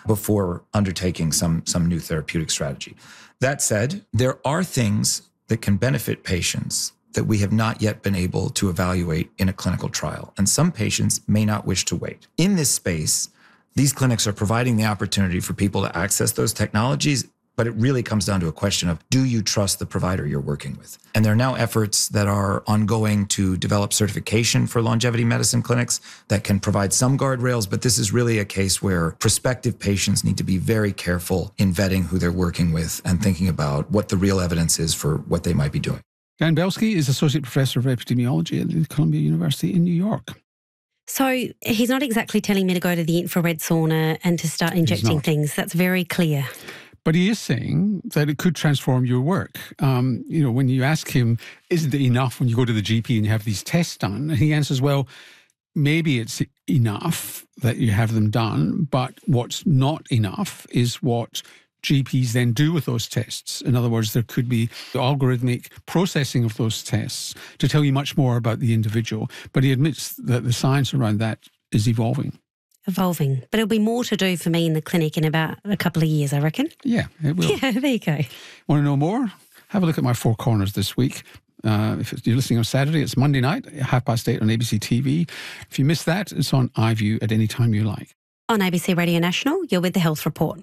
before undertaking some new therapeutic strategy. That said, there are things that can benefit patients that we have not yet been able to evaluate in a clinical trial, and some patients may not wish to wait. In this space, these clinics are providing the opportunity for people to access those technologies, but it really comes down to a question of, do you trust the provider you're working with? And there are now efforts that are ongoing to develop certification for longevity medicine clinics that can provide some guardrails, but this is really a case where prospective patients need to be very careful in vetting who they're working with and thinking about what the real evidence is for what they might be doing. Dan Belsky is Associate Professor of Epidemiology at Columbia University in New York. So he's not exactly telling me to go to the infrared sauna and to start injecting things. That's very clear. But he is saying that it could transform your work. When you ask him, isn't it enough when you go to the GP and you have these tests done? And he answers, well, maybe it's enough that you have them done, but what's not enough is what GPs then do with those tests. In other words, there could be the algorithmic processing of those tests to tell you much more about the individual. But he admits that the science around that is evolving. But it'll be more to do for me in the clinic in about a couple of years, I reckon. Yeah, it will. Yeah, there you go. Want to know more? Have a look at my Four Corners this week. If you're listening on Saturday, it's Monday night, 8:30 on ABC TV. If you miss that, it's on iView at any time you like. On ABC Radio National, you're with The Health Report.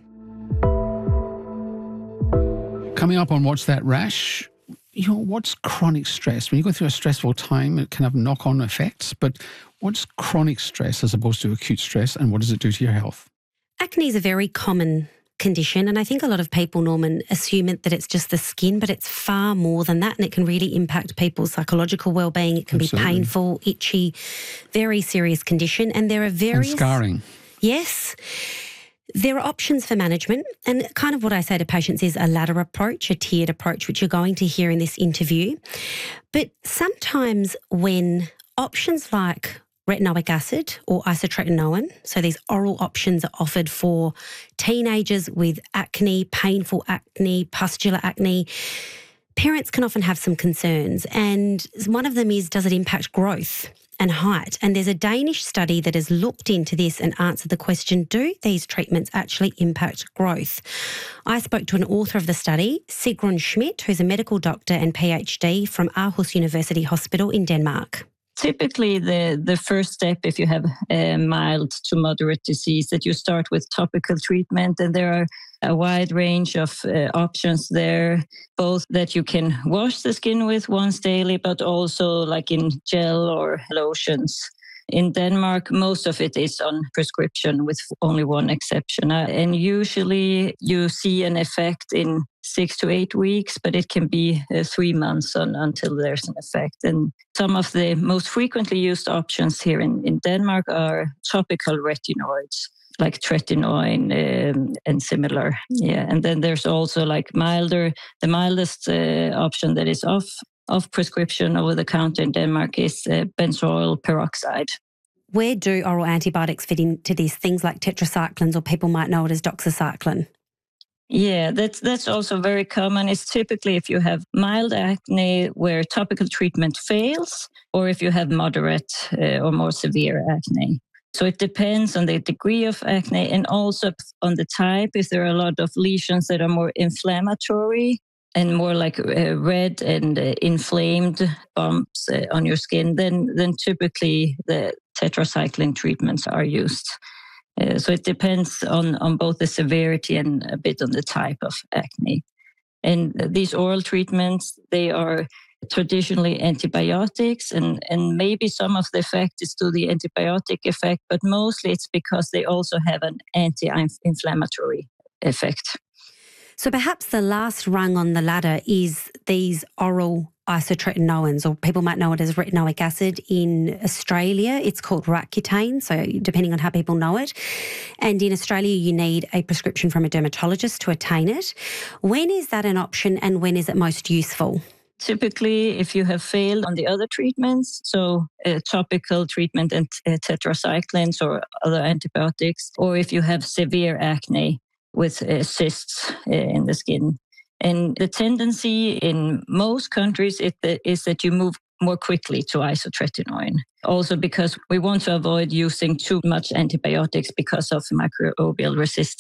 Coming up on What's That Rash? What's chronic stress? When you go through a stressful time, it can have knock-on effects, but what's chronic stress as opposed to acute stress, and what does it do to your health? Acne is a very common condition, and I think a lot of people, Norman, assume that it's just the skin, but it's far more than that, and it can really impact people's psychological well-being. It can Absolutely. be painful, itchy, very serious condition, and there are various... And scarring. Yes. There are options for management, and kind of what I say to patients is a ladder approach, a tiered approach, which you're going to hear in this interview. But sometimes when options like retinoic acid or isotretinoin, so these oral options are offered for teenagers with acne, painful acne, pustular acne, parents can often have some concerns. And one of them is, does it impact growth and height? And there's a Danish study that has looked into this and answered the question, do these treatments actually impact growth? I spoke to an author of the study, Sigrun Schmidt, who's a medical doctor and PhD from Aarhus University Hospital in Denmark. Typically, the first step, if you have a mild to moderate disease, that you start with topical treatment, and there are a wide range of options there, both that you can wash the skin with once daily, but also like in gel or lotions. In Denmark, most of it is on prescription with only one exception. And usually you see an effect in 6 to 8 weeks, but it can be 3 months until there's an effect. And some of the most frequently used options here in Denmark are topical retinoids, like tretinoin and similar. Yeah, and then there's also like the mildest option that is off prescription over the counter in Denmark is benzoyl peroxide. Where do oral antibiotics fit into these things like tetracyclines, or people might know it as doxycycline? Yeah, that's also very common. It's typically if you have mild acne where topical treatment fails, or if you have moderate or more severe acne. So it depends on the degree of acne and also on the type. If there are a lot of lesions that are more inflammatory and more like red and inflamed bumps on your skin, then typically the tetracycline treatments are used. So it depends on both the severity and a bit on the type of acne. And these oral treatments, they are traditionally antibiotics, and maybe some of the effect is to the antibiotic effect, but mostly it's because they also have an anti-inflammatory effect. So perhaps the last rung on the ladder is these oral isotretinoins, or people might know it as retinoic acid. In Australia, it's called Roaccutane, so depending on how people know it. And in Australia, you need a prescription from a dermatologist to attain it. When is that an option, and when is it most useful? Typically, if you have failed on the other treatments, so topical treatment and tetracyclines or other antibiotics, or if you have severe acne with cysts in the skin. And the tendency in most countries is that you move more quickly to isotretinoin. Also because we want to avoid using too much antibiotics because of microbial resistance.